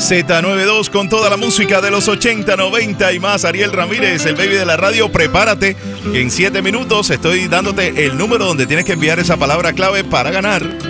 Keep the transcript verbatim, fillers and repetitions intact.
Z noventa y dos con toda la música de los ochenta, noventa y más. Ariel Ramírez, el baby de la radio. Prepárate, que en siete minutos estoy dándote el número donde tienes que enviar esa palabra clave para ganar